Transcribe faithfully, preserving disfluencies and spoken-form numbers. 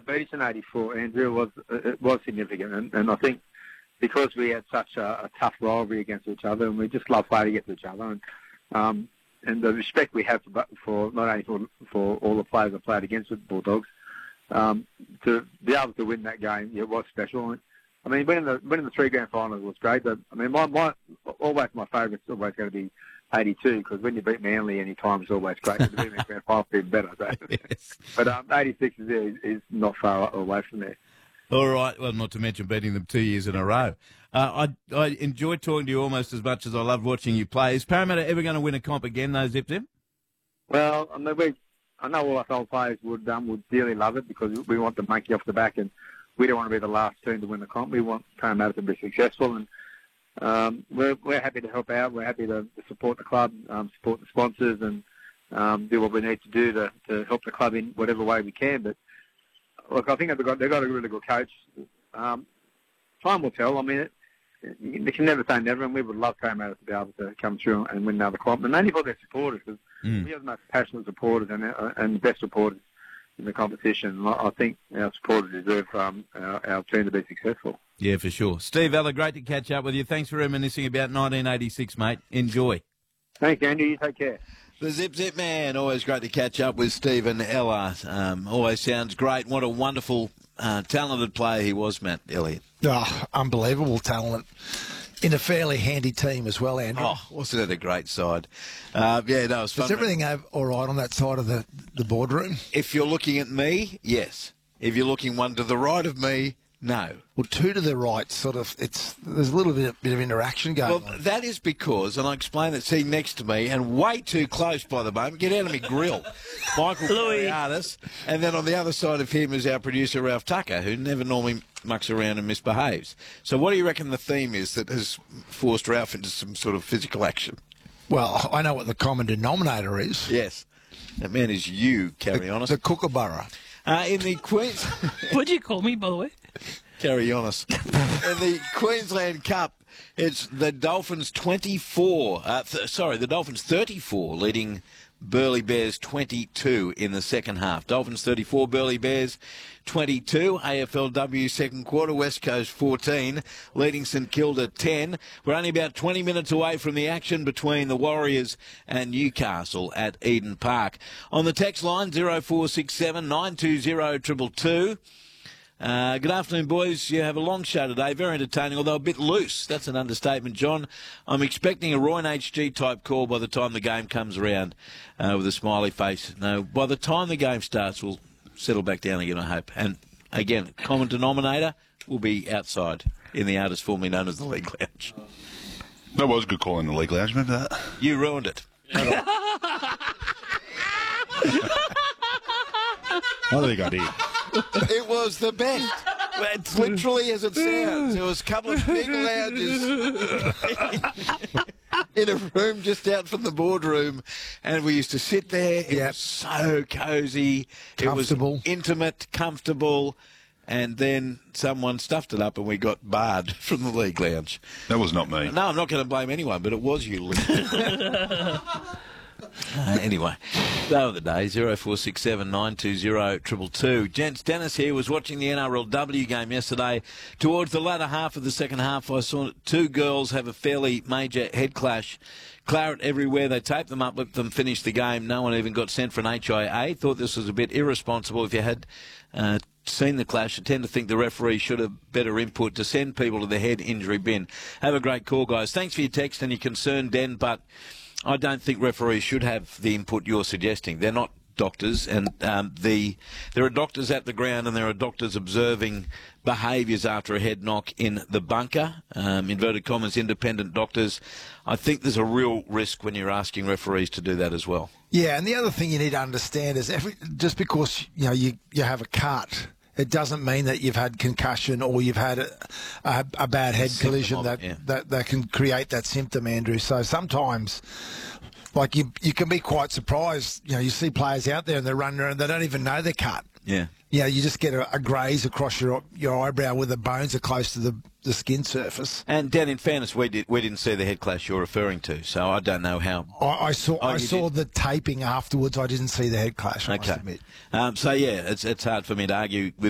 beat us in eighty-four, Andrew, was it was significant, and, and I think because we had such a, a tough rivalry against each other, and we just love playing against each other, and um, and the respect we have for, for not only for, for all the players that played against the Bulldogs, um, to be able to win that game, it was special. I mean, winning the winning the three grand finals was great, but I mean, my, my always my favourite's always going to be eighty-two, because when you beat Manly any time, it's always great. To beat me in grand final, it's even better. So. Yes. But um, eighty-six is, is is not far away from there. All right. Well, not to mention beating them two years in a row. Uh, I I enjoy talking to you almost as much as I love watching you play. Is Parramatta ever going to win a comp again, though, Zip Zip? Well, I mean, we, I know all us old players would um, would dearly love it, because we want the monkey off the back, and we don't want to be the last team to win the comp. We want Parramatta to be successful, and um, we're we're happy to help out. We're happy to, to support the club, um, support the sponsors, and um, do what we need to do to, to help the club in whatever way we can. But look, I think they've got they've got a really good coach. Um, time will tell. I mean, it, you can never say never, and we would love Parramatta to be able to come through and win another comp, and mainly for their supporters, because mm. we have the most passionate supporters and and best supporters in the competition. I think our supporters deserve um, our, our team to be successful. Yeah, for sure. Steve Ella, great to catch up with you. Thanks for reminiscing about nineteen eighty-six, mate. Enjoy. Thanks, Andrew. You take care. The Zip Zip Man. Always great to catch up with Stephen Ella. Um, always sounds great. What a wonderful, uh, talented player he was, Matt Elliott. Oh, unbelievable talent. In a fairly handy team as well, Andrew. Oh, wasn't it a great side? Uh, yeah, no, it was fun. Was everything all right on that side of the, the boardroom? If you're looking at me, yes. If you're looking one to the right of me, no. Well, two to the right, sort of, it's there's a little bit, bit of interaction going well, on. Well, that is because, and I explain it, sitting next to me, and way too close by the moment, get out of me grill, Michael Cariatis, and then on the other side of him is our producer, Ralph Tucker, who never normally mucks around and misbehaves. So what do you reckon the theme is that has forced Ralph into some sort of physical action? Well, I know what the common denominator is. Yes. That man is you, Carianis. The, the Kookaburra. Uh, in the Queens... What'd you call me, by the way? Carianis. In the Queensland Cup, it's the Dolphins twenty-four. Uh, th- sorry, the Dolphins thirty-four, leading Burleigh Bears twenty-two in the second half. Dolphins thirty-four, Burleigh Bears twenty-two. A F L W second quarter, West Coast fourteen, leading St Kilda ten. We're only about twenty minutes away from the action between the Warriors and Newcastle at Eden Park. On the text line, zero four six seven nine two zero two two two. Uh, good afternoon, boys. You have a long show today. Very entertaining, although a bit loose. That's an understatement, John. I'm expecting a Roy and H G type call by the time the game comes around uh, with a smiley face. No, by the time the game starts, we'll settle back down again, I hope. And again, common denominator will be outside in the artist formerly known as the League Lounge. That was a good call in the League Lounge. Remember that? You ruined it. I don't think I did. It was the best. It's literally as it sounds. There was a couple of big lounges in a room just out from the boardroom, and we used to sit there. It yep. was so cosy. It was intimate, comfortable, and then someone stuffed it up and we got barred from the League Lounge. That was not me. No, I'm not going to blame anyone, but it was you, Lee. Uh, anyway, so the day, zero four six seven nine two zero two two two. Gents, Dennis here was watching the N R L W game yesterday. Towards the latter half of the second half, I saw two girls have a fairly major head clash. Claret everywhere. They taped them up, let them finish the game. No one even got sent for an H I A. Thought this was a bit irresponsible. If you had uh, seen the clash, I tend to think the referee should have better input to send people to the head injury bin. Have a great call, guys. Thanks for your text and your concern, Den, but I don't think referees should have the input you're suggesting. They're not doctors, and um, the there are doctors at the ground and there are doctors observing behaviours after a head knock in the bunker, um, inverted commas, independent doctors. I think there's a real risk when you're asking referees to do that as well. Yeah, and the other thing you need to understand is every, just because you know you, you have a cut, it doesn't mean that you've had concussion or you've had a, a, a bad head collision that, yeah. that that can create that symptom, Andrew. So sometimes, like you, you can be quite surprised. You know, you see players out there and they're running around, they don't even know they're cut. Yeah. You know, you just get a, a graze across your your eyebrow where the bones are close to the, the skin surface. And Dan, in fairness, we did we didn't see the head clash you're referring to, so I don't know how. I, I saw oh, I saw did. the taping afterwards. I didn't see the head clash. I okay. must admit. Um, so yeah, it's it's hard for me to argue with